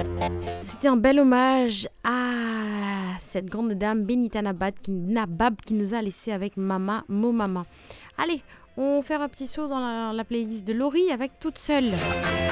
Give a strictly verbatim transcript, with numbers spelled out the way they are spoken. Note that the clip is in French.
C'était un bel hommage à cette grande dame Benita Nabab qui, Nabab, qui nous a laissé avec Mama Mo Mama. Allez, on fait un petit saut dans la, la playlist de Laurie avec Toute Seule.